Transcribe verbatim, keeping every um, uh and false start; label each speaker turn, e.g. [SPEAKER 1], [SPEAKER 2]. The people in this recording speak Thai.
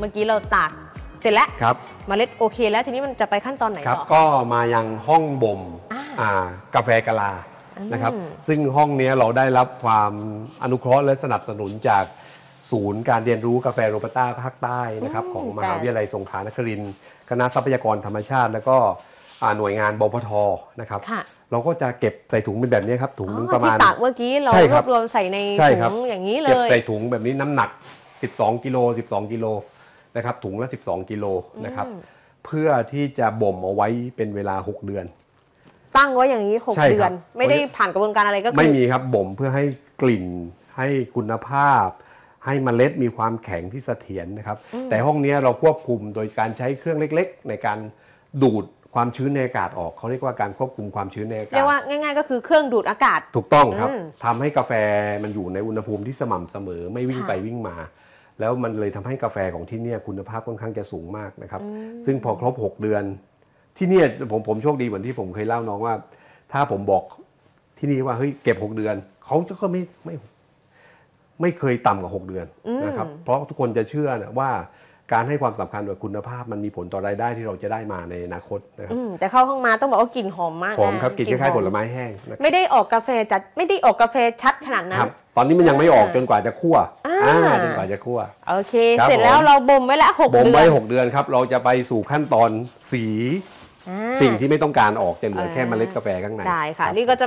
[SPEAKER 1] มื่อกี้เราตากเสร็จแล้ว
[SPEAKER 2] ครับ
[SPEAKER 1] เมล็ดโอเคแล้วทีนี้มันจะไปขั้นตอนไหน
[SPEAKER 2] ครับ
[SPEAKER 1] ต่อ
[SPEAKER 2] ก็มายังห้องบ่มกาแฟกะลานะครับซึ่งห้องนี้เราได้รับความอนุเคราะห์และสนับสนุนจากศูนย์การเรียนรู้กาแฟโรบัสต้าภาคใต้นะครับของมหาวิทยาลัยสงขลานครินทร์คณะทรัพยากรธรรมชาติแล้วก็หน่วยงานบพทนะครับเราก็จะเก็บใส่ถุงเป็นแบบนี้ครับถุงนึงประมาณ
[SPEAKER 1] ที่ตากเมื่อกี้เรารวบรวมใส่ในถุงอย่างนี้เลย
[SPEAKER 2] เก็บใส่ถุงแบบนี้น้ำหนักสิบสองกิโลสิบสองกิโลนะครับถุงละสิบสองกิโลนะครับเพื่อที่จะบ่มเอาไว้เป็นเวลาหกเดือน
[SPEAKER 1] ตั้งไว้อย่างนี้หกเดือนไม่ได้ผ่านกระบวนการอะไรก็คือ
[SPEAKER 2] ไม่มีครับบ่มเพื่อให้กลิ่นให้คุณภาพให้เมล็ดมีความแข็งที่เสถียรนะครับแต่ห้องนี้เราควบคุมโดยการใช้เครื่องเล็กๆในการดูดความชื้นในอากาศออกเขาเรียกว่าการควบคุมความชื้นในอากาศ
[SPEAKER 1] เรียกว่าง่ายๆก็คือเครื่องดูดอากาศ
[SPEAKER 2] ถูกต้องครับทำให้กาแฟมันอยู่ในอุณหภูมิที่สม่ำเสมอไม่วิ่งไปวิ่งมาแล้วมันเลยทำให้กาแฟของที่นี่คุณภาพค่อนข้างจะสูงมากนะครับซึ่งพอครบหกเดือนที่นี่ผมผมโชคดีเหมือนที่ผมเคยเล่าน้องว่าถ้าผมบอกที่นี่ว่าเฮ้ยเก็บหกเดือนเขาก็ไม่ไม่ไม่เคยต่ำกว่าหกเดือนนะครับเพราะทุกคนจะเชื่อนะว่าการให้ความสำคัญกับคุณภาพมันมีผลต่อรายได้ที่เราจะได้มาในอนาคตนะครับ
[SPEAKER 1] แต่เข้าห้องมาต้องบอกว่ากลิ่นหอมมาก
[SPEAKER 2] หอมครับกลิ่นคล้ายๆผลไม้แห้ง
[SPEAKER 1] ไม่ได้ออกกาแฟจัดไม่ได้ออกกาแฟชัดขนาดนั้น
[SPEAKER 2] ตอนนี้มันยังไม่ออกจนกว่าจะคั่วจนกว่าจะคั่ว
[SPEAKER 1] โอเคเสร็จแล้วเราบ่มไว้แล้วหกเดือน
[SPEAKER 2] บ่มไว้หกเดือนครับเราจะไปสู่ขั้นตอนสีสิ่งที่ไม่ต้องการออกจะเหลือแค่เมล็ดกาแฟข้างใน
[SPEAKER 1] ได้ค่ะนี่ก็จะ